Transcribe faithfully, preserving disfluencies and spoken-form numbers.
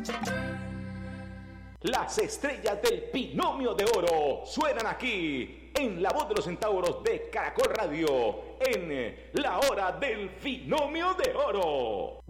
Las estrellas del Binomio de Oro suenan aquí en La Voz de los Centauros de Caracol Radio en La Hora del Binomio de Oro.